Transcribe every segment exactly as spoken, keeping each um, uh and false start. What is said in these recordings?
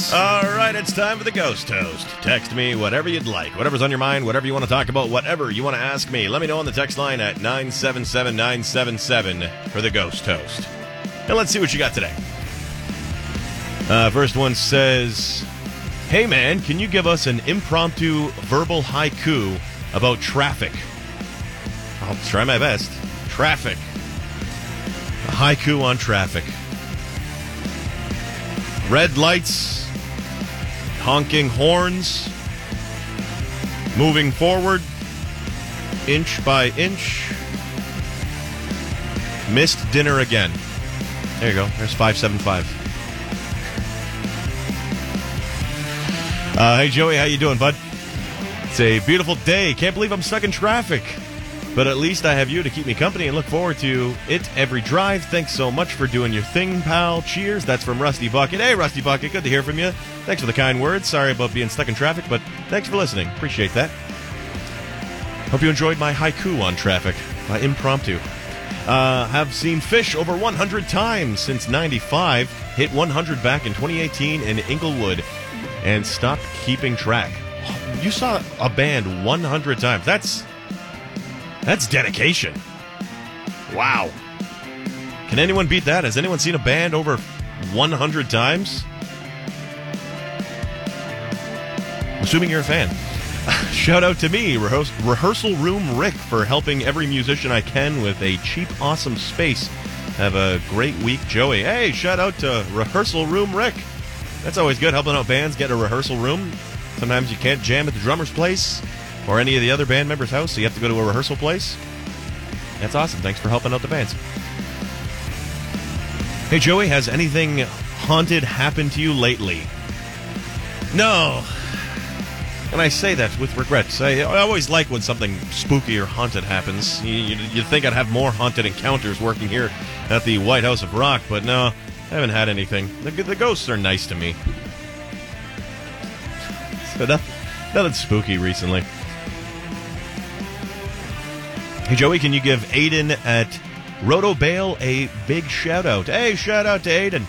Toasts. All right, it's time for the Ghost Toast. Text me whatever you'd like, whatever's on your mind, whatever you want to talk about, whatever you want to ask me. Let me know on the text line at nine seven seven nine seven seven for the Ghost Toast. And let's see what you got today. Uh, first one says, hey man, can you give us an impromptu verbal haiku about traffic? I'll try my best. Traffic. A haiku on traffic. Red lights, honking horns, moving forward, inch by inch, missed dinner again. There you go. There's five seven five. Uh, hey, Joey, how you doing, bud? It's a beautiful day. Can't believe I'm stuck in traffic. But at least I have you to keep me company and look forward to it every drive. Thanks so much for doing your thing, pal. Cheers. That's from Rusty Bucket. Hey, Rusty Bucket, good to hear from you. Thanks for the kind words. Sorry about being stuck in traffic, but thanks for listening. Appreciate that. Hope you enjoyed my haiku on traffic, my impromptu. Uh, have seen Fish over one hundred times since ninety-five. Hit one hundred back in twenty eighteen in Inglewood and stopped keeping track. You saw a band one hundred times. That's... That's dedication. Wow. Can anyone beat that? Has anyone seen a band over one hundred times? Assuming you're a fan. Shout out to me, Rehears- Rehearsal Room Rick, for helping every musician I can with a cheap, awesome space. Have a great week, Joey. Hey, shout out to Rehearsal Room Rick. That's always good, helping out bands get a rehearsal room. Sometimes you can't jam at the drummer's place or any of the other band members' house, so you have to go to a rehearsal place. That's awesome. Thanks for helping out the bands. Hey, Joey, has anything haunted happened to you lately? No. And I say that with regret. I, I always like when something spooky or haunted happens. You, you, you'd think I'd have more haunted encounters working here at the White House of Rock, but no, I haven't had anything. The, the ghosts are nice to me. So nothing, nothing spooky recently. Hey, Joey, can you give Aiden at Roto Bale a big shout-out? Hey, shout-out to Aiden.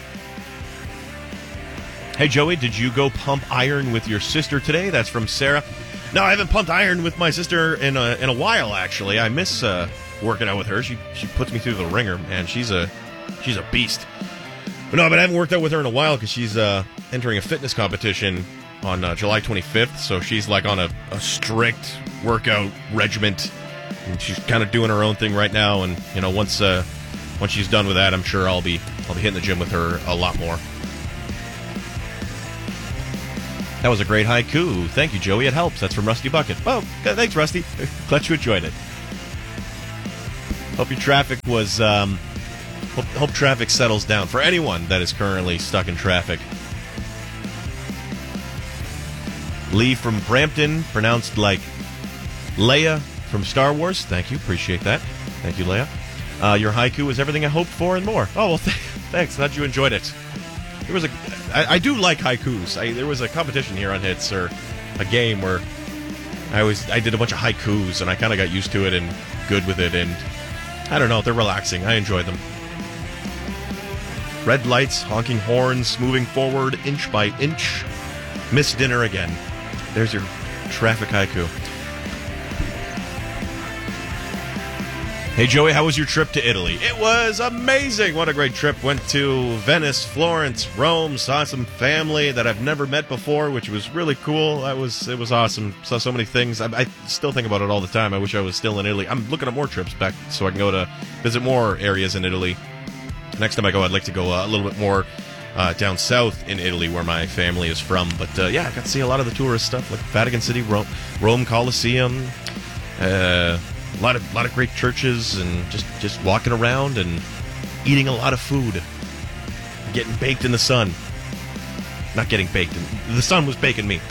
Hey, Joey, did you go pump iron with your sister today? That's from Sarah. No, I haven't pumped iron with my sister in a, in a while, actually. I miss uh, working out with her. She she puts me through the ringer, man. She's a she's a beast. But no, but I haven't worked out with her in a while because she's uh, entering a fitness competition on uh, July twenty-fifth, so she's like on a, a strict workout regiment. And she's kind of doing her own thing right now, and you know, once uh, once she's done with that, I'm sure I'll be I'll be hitting the gym with her a lot more. That was a great haiku. Thank you, Joey. It helps. That's from Rusty Bucket. Oh, thanks, Rusty. Glad you enjoyed it. Hope your traffic was. Um, hope, hope traffic settles down for anyone that is currently stuck in traffic. Lee from Brampton, pronounced like Leia from Star Wars. Thank you. Appreciate that. Thank you, Leia. Uh, your haiku was everything I hoped for and more. Oh, well, th- thanks. Glad you enjoyed it. There was a, I, I do like haikus. I, there was a competition here on Hits, or a game where I always, I did a bunch of haikus, and I kind of got used to it and good with it, and I don't know, they're relaxing. I enjoy them. Red lights, honking horns, moving forward inch by inch. Missed dinner again. There's your traffic haiku. Hey, Joey, how was your trip to Italy? It was amazing. What a great trip. Went to Venice, Florence, Rome, saw some family that I've never met before, which was really cool. That was, it was awesome. Saw so many things. I, I still think about it all the time. I wish I was still in Italy. I'm looking at more trips back so I can go to visit more areas in Italy. Next time I go, I'd like to go uh, a little bit more uh, down south in Italy where my family is from. But uh, yeah, I got to see a lot of the tourist stuff, like Vatican City, Rome, Rome Colosseum, uh... A lot of lot of great churches, and just, just walking around and eating a lot of food. Getting baked in the sun. Not getting baked. In, the sun was baking me.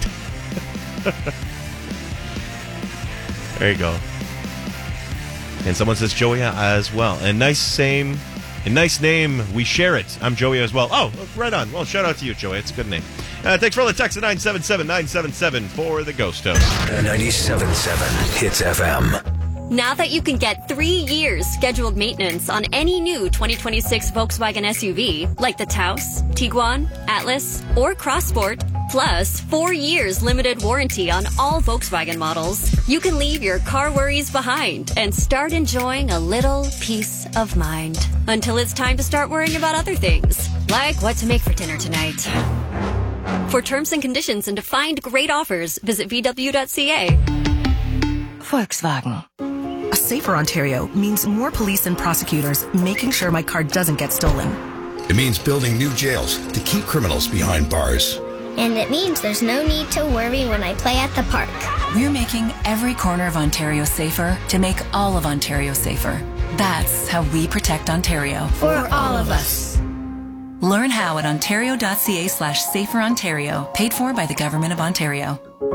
There you go. And someone says Joey as well. And nice same, and nice name. We share it. I'm Joey as well. Oh, right on. Well, shout out to you, Joey. It's a good name. Uh, thanks for all the text at nine seven seven nine seven seven for the Ghost Toast. ninety-seven point seven Hits F M. Now that you can get three years scheduled maintenance on any new twenty twenty-six Volkswagen S U V, like the Taos, Tiguan, Atlas, or Crossport, plus four years limited warranty on all Volkswagen models, you can leave your car worries behind and start enjoying a little peace of mind. Until it's time to start worrying about other things, like what to make for dinner tonight. For terms and conditions and to find great offers, visit v w dot c a. Volkswagen. A safer Ontario means more police and prosecutors making sure my car doesn't get stolen. It means building new jails to keep criminals behind bars. And it means there's no need to worry when I play at the park. We're making every corner of Ontario safer to make all of Ontario safer. That's how we protect Ontario. For all of us. Learn how at ontario.ca slash safer Ontario. Paid for by the Government of Ontario.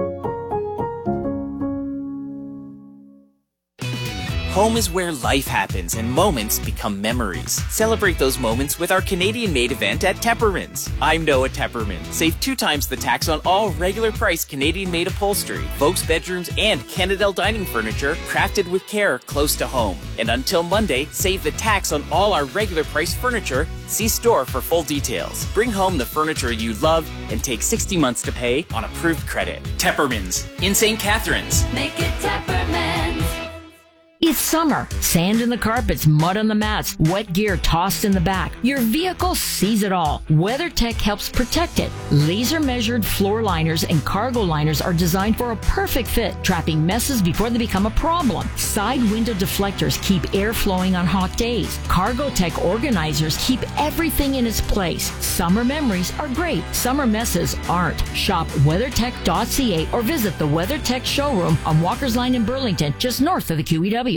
Home is where life happens and moments become memories. Celebrate those moments with our Canadian-made event at Tepperman's. I'm Noah Tepperman. Save two times the tax on all regular price Canadian-made upholstery, Volks bedrooms, and Canadel dining furniture crafted with care close to home. And until Monday, save the tax on all our regular price furniture. See store for full details. Bring home the furniture you love and take sixty months to pay on approved credit. Tepperman's in Saint Catharines. Make it Tepperman's. It's summer. Sand in the carpets, mud on the mats, wet gear tossed in the back. Your vehicle sees it all. WeatherTech helps protect it. Laser-measured floor liners and cargo liners are designed for a perfect fit, trapping messes before they become a problem. Side window deflectors keep air flowing on hot days. CargoTech organizers keep everything in its place. Summer memories are great. Summer messes aren't. Shop weathertech dot c a or visit the WeatherTech showroom on Walker's Line in Burlington, just north of the Q E W.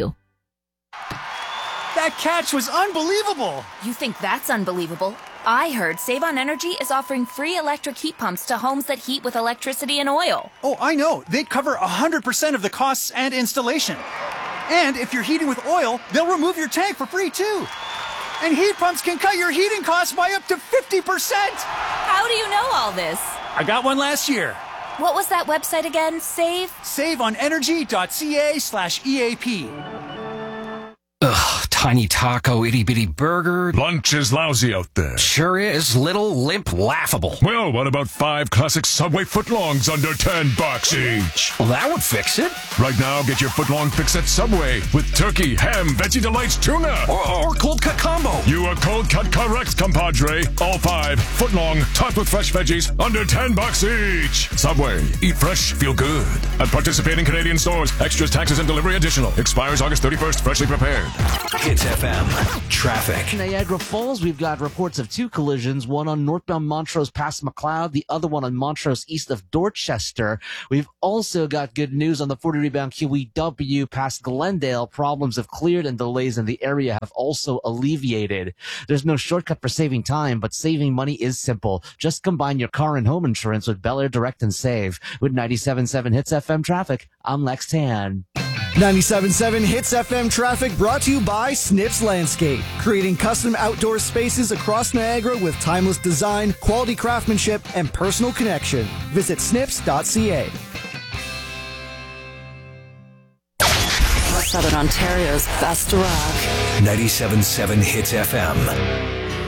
That catch was unbelievable! You think that's unbelievable? I heard Save on Energy is offering free electric heat pumps to homes that heat with electricity and oil. Oh, I know. They cover one hundred percent of the costs and installation. And if you're heating with oil, they'll remove your tank for free, too. And heat pumps can cut your heating costs by up to fifty percent! How do you know all this? I got one last year. What was that website again? Save? save on energy dot c a slash E A P. Ugh, tiny taco, itty-bitty burger. Lunch is lousy out there. Sure is. Little, limp, laughable. Well, what about five classic Subway footlongs under ten bucks each? Well, that would fix it. Right now, get your footlong fix at Subway with turkey, ham, veggie delights, tuna. Or, or cold cut combo. You are cold cut correct, compadre. All five, footlong, topped with fresh veggies, under ten bucks each. Subway, eat fresh, feel good. At participating Canadian stores, extras, taxes, and delivery additional. Expires August thirty-first, freshly prepared. Hits F M. Traffic. Niagara Falls, we've got reports of two collisions, one on northbound Montrose past McLeod, the other one on Montrose east of Dorchester. We've also got good news on the forty rebound Q E W past Glendale. Problems have cleared and delays in the area have also alleviated. There's no shortcut for saving time, but saving money is simple. Just combine your car and home insurance with Bel Air Direct and Save. With ninety-seven point seven Hits F M Traffic, I'm Lex Tan. ninety-seven point seven Hits F M Traffic brought to you by Snips Landscape, creating custom outdoor spaces across Niagara with timeless design, quality craftsmanship, and personal connection. Visit snips dot c a. Southern Ontario's best rock. ninety-seven point seven Hits F M.